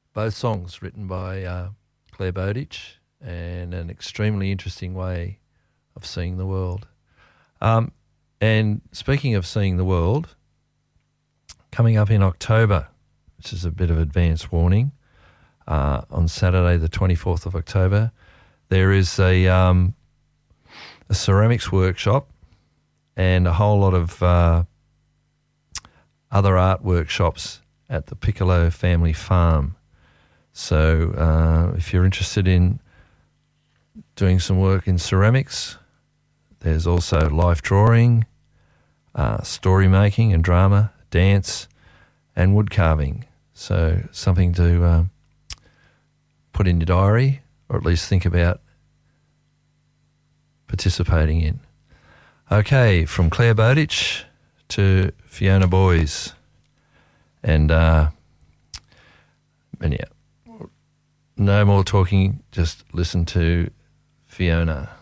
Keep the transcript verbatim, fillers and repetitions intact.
both songs written by uh, Claire Bowditch, and an extremely interesting way of seeing the world. Um, and speaking of seeing the world, coming up in October, which is a bit of advance warning, uh, on Saturday the twenty-fourth of October, there is a, um, a ceramics workshop and a whole lot of uh, other art workshops at the Piccolo Family Farm. So uh, if you're interested in doing some work in ceramics, there's also life drawing, uh, story making and drama, dance, and wood carving. So something to uh, put in your diary, or at least think about participating in. Okay, from Claire Bowditch to Fiona Boys. And, uh, and yeah, no more talking, just listen to Fiona.